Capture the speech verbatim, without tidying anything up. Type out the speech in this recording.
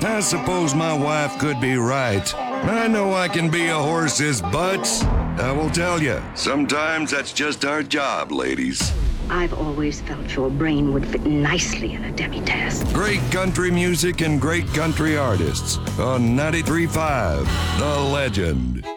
I suppose my wife could be right. I know I can be a horse's butt. I will tell you, sometimes that's just our job, ladies. I've always felt your brain would fit nicely in a demi-tasse. Great country music and great country artists on ninety-three point five The Legend.